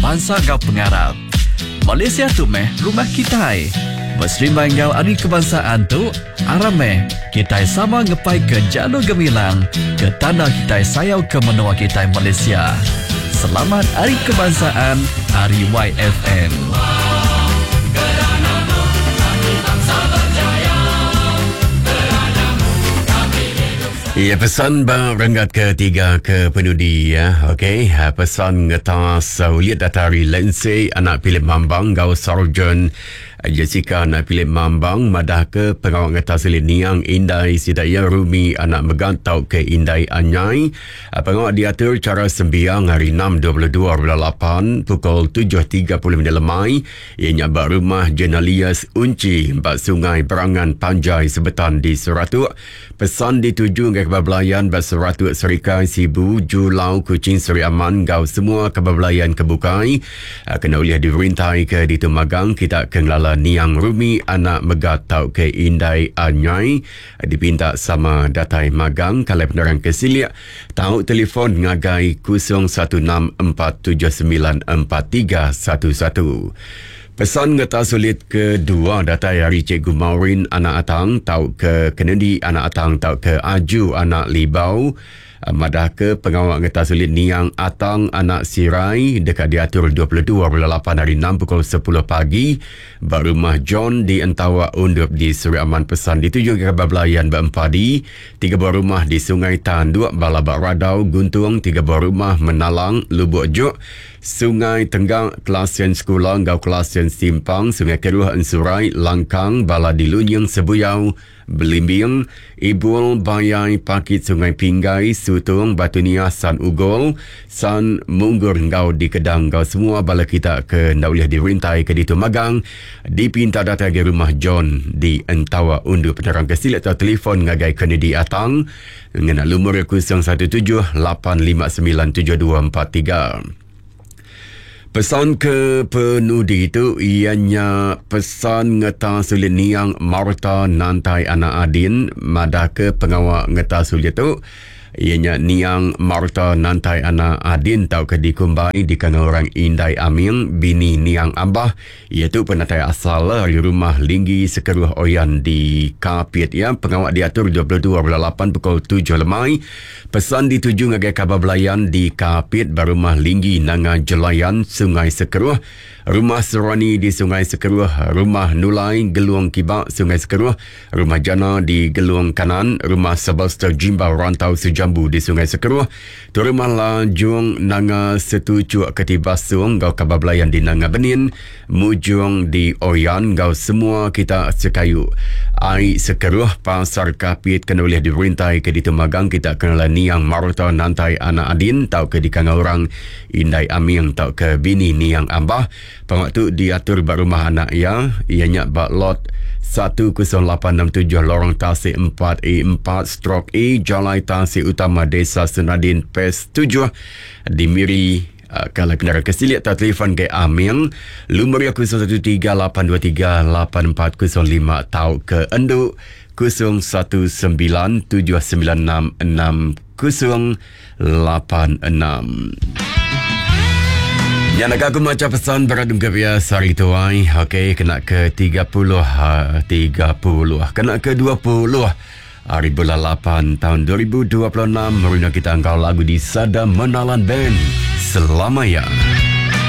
bangsa ngau pengarap. Malaysia tu meh rumah kita. Berserimbang ngau hari kebangsaan tu arame kita sama ngepai ke jalur gemilang ke tanah kita sayau ke menua kita Malaysia. Selamat Hari Kebangsaan, Hari YFM. Ya, pesan bang renggat ketiga ke penudi ya. Okey, pesan ngetas uliat datari Lense anak Philip Mambang gau sarjan Jessica anak Philip Mambang madah ke pengawal ngetas uliat niang Indai Sidaya Rumi anak megantau ke Indai Anyai. Pengawal diatur cara sembiang hari 6/22/8 pukul 7.30 lemai. Ianya bak rumah Jenalias Unci bak Sungai Berangan Panjai Sebetan di Seratuk. Pesan dituju ke kebablayan Seratuk Serikai Sibu Julau Kuching Seri Aman gau semua kebablayan kebukai kena uliah diperintai ke di Tumagang kita kenglala niang Rumi anak megatau ke Indai Anyai dipinta sama datai magang kalau penerang kesiliak tahu telefon ngagai 0164794311. Pesan ngeta sulit kedua datai hari Cikgu Maurin anak atang tau ke Kennedy anak atang tau ke Aju anak Libau madah ke pengawal ngeta sulit niang atang anak Sirai dekat diatur 22/8 hari 6 pukul 10 pagi barumah John di Entawa Undup di Seri Aman. Pesan dituju ke Bablayan Bempadi 3 buah rumah di Sungai Tanduk Balabak Radau Guntung 3 buah rumah Menalang Lubuk Juk Sungai Tenggang Kelasian Sekolah Gau Kelasian Simpang Sungai Keruh Ensurai Langkang Bala di Lunyang Sebuyau Belimbing Ibul Bayai Pakit Sungai Pinggai Sutung Batu Nias San Ugol San Munggur Gau di Kedang Gau semua bala kita ke nauliah dirintai ke di Tumagang dipinta datang ke rumah John di Entawa Undu penerang kesil atau telefon ngagai Kennedy Atang dengan lumur 017-859-7243. Pesan ke penudi itu ianya pesan ngeta sulit niang Marta Nantai anak Adin madah ke pengawal ngeta sulit itu ianya niang Marta Nantai anak Adin tau ke dikumbai di kanal orang Indai Aming bini niang Abah iaitu penatai asal dari rumah Linggi Sekeruh Oyan di Kapit ya. Pengawal diatur 22/8 pukul 7 lemai. Pesan dituju ngagai Kabablayan di Kapit barumah Linggi Nanga Jelayan Sungai Sekeruh, rumah Serani di Sungai Sekeruh, rumah Nulai Geluang Kibak Sungai Sekeruh, rumah Jana di Geluang Kanan, rumah Sebelster Jimbau Rantau Sejambu di Sungai Sekeruh, tu rumah Lajung Nanga Setucuk Ketibasung Gau Kabablayan di Nanga Benin, Mujung di Oyan Gau semua kita sekayu. Ai Sekeruh Pasar Kapit kena boleh diperintai ke di Tumagang kita kena niang Marta Nantai anak Adin tau ke di kangau orang Indai Aming tau ke bini niang Ambah. Pengaktu diatur bak rumah anak ianya bak lot 10867 lorong Tasik 4E4/E Jalai Tasik Utama Desa Senadin PES 7 di Miri. Kalau kenara kesiliat atau telefon ke Aming lumur 0138238405 tau ke Enduk 0179966086. Yang nak aku macam pesan beradum ke biasa hari tuai. Okey, kena ke 30. Kena ke 20. Hari bulan 8 tahun 2026. Merina kita angkau lagu di Sada Menalan Band. Selamanya.